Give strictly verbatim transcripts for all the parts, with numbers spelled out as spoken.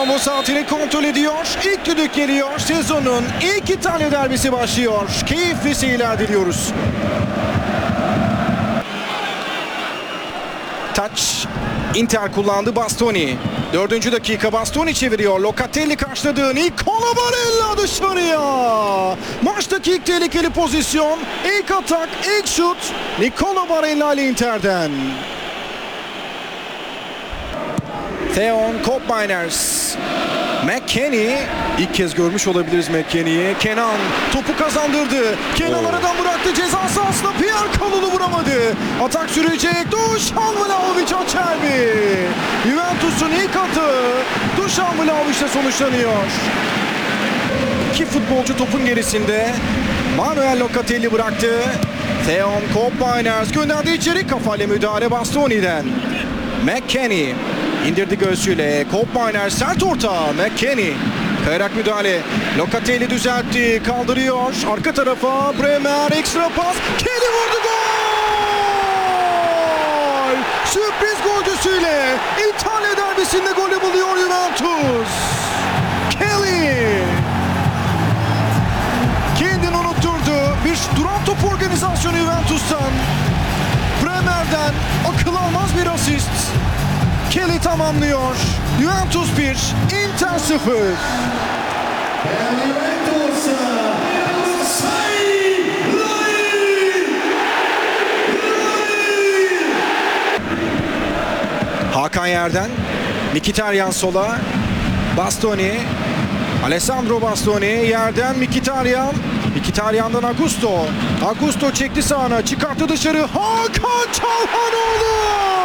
Savunma saatini kontrol ediyor. İlk düdük geliyor. Sezonun ilk İtalya derbisi başlıyor. Keyifli seyirler diliyoruz. Touch. Inter kullandı, Bastoni. Dördüncü dakika, Bastoni çeviriyor. Locatelli karşıladı. Nicola Barella dışarıya. Maçtaki ilk tehlikeli pozisyon. İlk atak, ilk şut. Nicola Barella ile Inter'den. Theon Koopmeiners. McKennie. İlk kez görmüş olabiliriz McKennie'yi. Kenan topu kazandırdı. Kenan aradan bıraktı. Ceza sahasına Pierre Kalulu vuramadı. Atak sürecek. Dušan Vlahović Acerbi. Juventus'un ilk atı Dušan Vlahović'le sonuçlanıyor. İki futbolcu topun gerisinde. Manuel Locatelli bıraktı. Theon Koopmeiners gönderdi içeri. Kafayla müdahale Bastoni'den. McKennie indirdi göğsüyle. Koopmeiners sert orta. McKennie kayarak müdahale. Locatelli düzeltti. Kaldırıyor. Arka tarafa Bremer ekstra pas. Kelly vurdu, gol! Sürpriz golcüsüyle İtalya derbisinde golü buluyor Juventus. Kelly kendini unutturdu. Bir duran top organizasyonu Juventus'tan. Bremer'den akıl almaz bir asist. Kelly tamamlıyor. Juventus bir, Inter sıfır. Hakan yerden. Mkhitaryan sola. Bastoni. Alessandro Bastoni yerden Mkhitaryan. Mkhitaryan'dan Augusto. Augusto çekti sağına. Çıkarttı dışarı. Hakan Çalhanoğlu.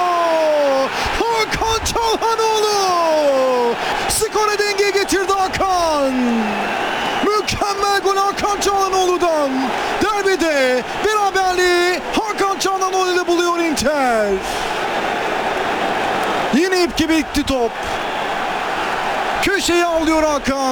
Hakan Çalhanoğlu. Skora denge getirdi Hakan. Mükemmel gol Hakan Çalhanoğlu'dan. Derbide beraberliği Hakan Çalhanoğlu ile buluyor Inter. Yine ip gibi gitti top. Köşeye alıyor Hakan.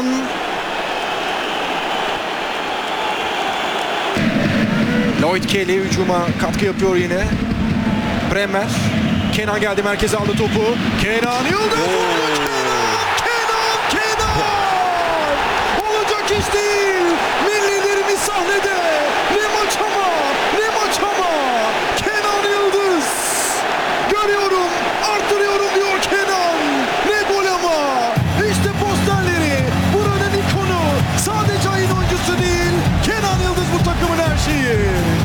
Lloyd Kelly hücuma katkı yapıyor yine. Bremer. Kenan geldi, merkeze aldı topu. Kenan Yıldız. Kenan, Kenan, Kenan. Olacak iş değil. Millilerimiz sahnede. Ne maç ama, ne maç ama. Kenan Yıldız. Görüyorum, artırıyorum diyor Kenan. Ne gol ama. İşte posterleri. Buranın ikonu. Sadece ayın oyuncusu değil. Kenan Yıldız bu takımın her şeyi.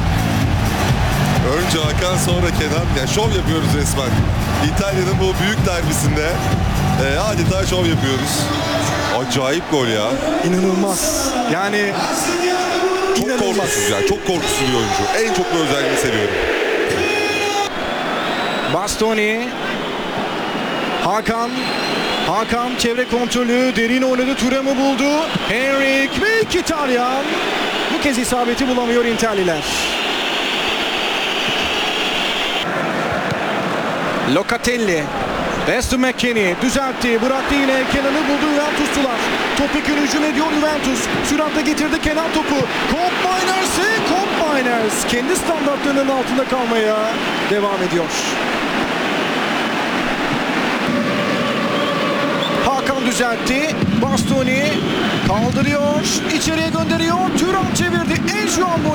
Önce Hakan, sonra Kenan. Ya şov yapıyoruz resmen. İtalya'nın bu büyük derbisinde e, adeta şov yapıyoruz. Acayip gol ya. İnanılmaz. Yani Çok inanılmaz. korkusuz ya. Çok korkusuz bir oyuncu. En çok bu özelliğini seviyorum. Bastoni. Hakan. Hakan çevre kontrolü. Derin oynadı. Thuram'ı buldu. Henrik Mkhitaryan. Bu kez isabeti bulamıyor Interliler. Locatelli. Weston McKennie düzeltti. Bıraktı yine. Kenan'ı buldu Juventuslular. Topik'in hücum ediyor Juventus. Süratle getirdi Kenan topu. Koopmeiners'e Koopmeiners kendi standartlarının altında kalmaya devam ediyor. Hakan düzeltti. Bastoni kaldırıyor. İçeriye gönderiyor. Thuram çevirdi. En şu an